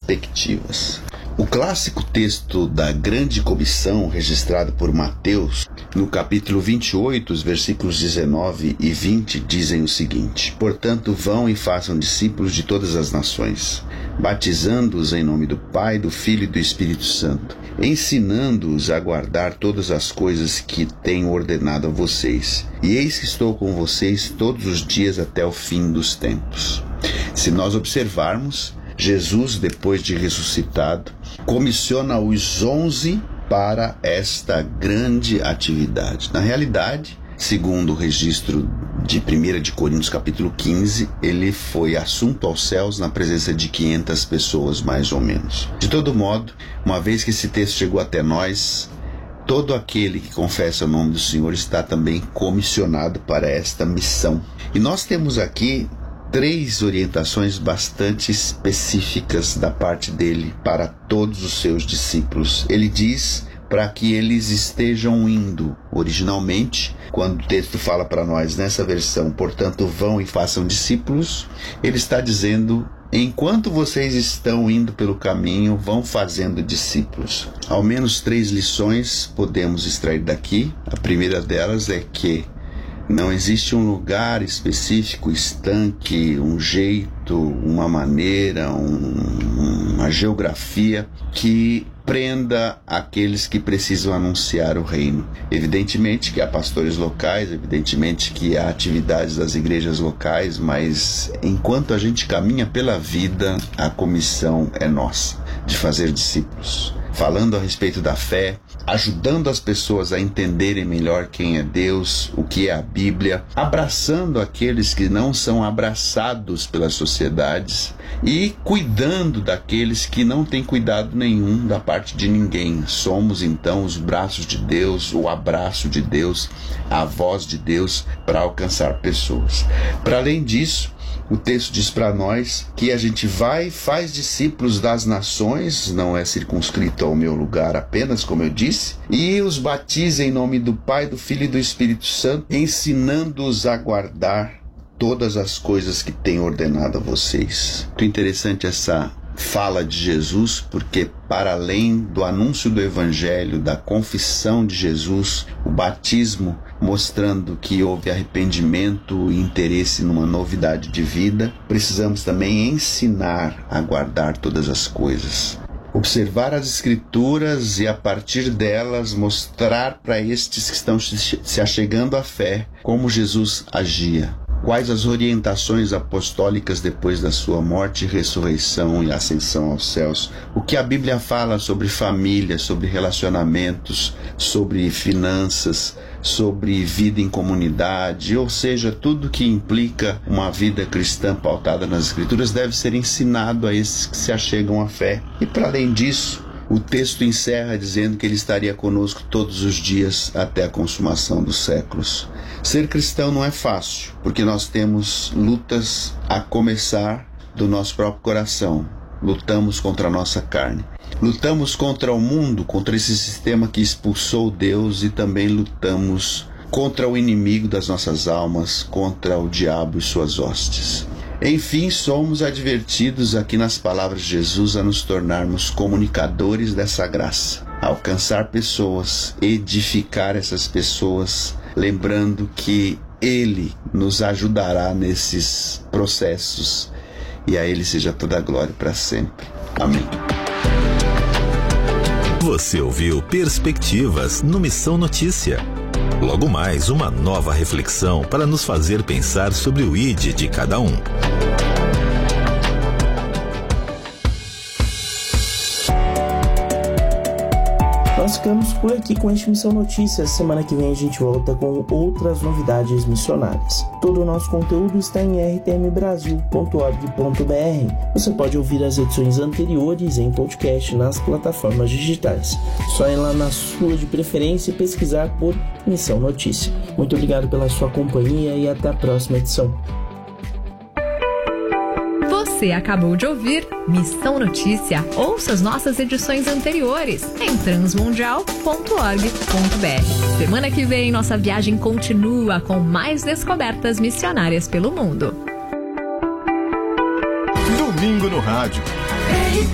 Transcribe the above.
Perspectivas. O clássico texto da Grande Comissão, registrado por Mateus, no capítulo 28, os versículos 19 e 20, dizem o seguinte: Portanto, vão e façam discípulos de todas as nações, batizando-os em nome do Pai, do Filho e do Espírito Santo, ensinando-os a guardar todas as coisas que tenho ordenado a vocês. E eis que estou com vocês todos os dias até o fim dos tempos. Se nós observarmos, Jesus, depois de ressuscitado, comissiona os 11 para esta grande atividade. Na realidade, segundo o registro de 1 de Coríntios capítulo 15, ele foi assunto aos céus na presença de 500 pessoas, mais ou menos. De todo modo, uma vez que esse texto chegou até nós, todo aquele que confessa o nome do Senhor está também comissionado para esta missão. E nós temos aqui 3 orientações bastante específicas da parte dele para todos os seus discípulos. Ele diz para que eles estejam indo. Originalmente, quando o texto fala para nós nessa versão, portanto, vão e façam discípulos, ele está dizendo: enquanto vocês estão indo pelo caminho, vão fazendo discípulos. Ao menos 3 lições podemos extrair daqui. A primeira delas é que não existe um lugar específico, estanque, um jeito, uma maneira, uma geografia que prenda aqueles que precisam anunciar o reino. Evidentemente que há pastores locais, evidentemente que há atividades das igrejas locais, mas enquanto a gente caminha pela vida, a comissão é nossa, de fazer discípulos. Falando a respeito da fé, ajudando as pessoas a entenderem melhor quem é Deus, o que é a Bíblia, abraçando aqueles que não são abraçados pelas sociedades e cuidando daqueles que não têm cuidado nenhum da parte de ninguém. Somos então os braços de Deus, o abraço de Deus, a voz de Deus para alcançar pessoas. Para além disso, o texto diz para nós que a gente vai e faz discípulos das nações, não é circunscrito ao meu lugar apenas, como eu disse, e os batiza em nome do Pai, do Filho e do Espírito Santo, ensinando-os a guardar todas as coisas que tenho ordenado a vocês. Muito interessante essa fala de Jesus, porque para além do anúncio do Evangelho, da confissão de Jesus, o batismo mostrando que houve arrependimento e interesse numa novidade de vida, precisamos também ensinar a guardar todas as coisas. Observar as Escrituras e a partir delas mostrar para estes que estão se achegando à fé como Jesus agia. Quais as orientações apostólicas depois da sua morte, ressurreição e ascensão aos céus? O que a Bíblia fala sobre família, sobre relacionamentos, sobre finanças, sobre vida em comunidade, ou seja, tudo que implica uma vida cristã pautada nas Escrituras deve ser ensinado a esses que se achegam à fé. E para além disso, o texto encerra dizendo que ele estaria conosco todos os dias até a consumação dos séculos. Ser cristão não é fácil, porque nós temos lutas a começar do nosso próprio coração. Lutamos contra a nossa carne. Lutamos contra o mundo, contra esse sistema que expulsou Deus, e também lutamos contra o inimigo das nossas almas, contra o diabo e suas hostes. Enfim, somos advertidos aqui nas palavras de Jesus a nos tornarmos comunicadores dessa graça, a alcançar pessoas, edificar essas pessoas, lembrando que Ele nos ajudará nesses processos, e a Ele seja toda a glória para sempre. Amém. Você ouviu Perspectivas no Missão Notícia. Logo mais, uma nova reflexão para nos fazer pensar sobre o ID de cada um. Nós ficamos por aqui com este Missão Notícias. Semana que vem a gente volta com outras novidades missionárias. Todo o nosso conteúdo está em rtmbrasil.org.br. Você pode ouvir as edições anteriores em podcast nas plataformas digitais. Só ir lá na sua de preferência e pesquisar por Missão Notícia. Muito obrigado pela sua companhia e até a próxima edição. Você acabou de ouvir Missão Notícia. Ouça as nossas edições anteriores em transmundial.org.br. Semana que vem, nossa viagem continua com mais descobertas missionárias pelo mundo. Domingo no Rádio.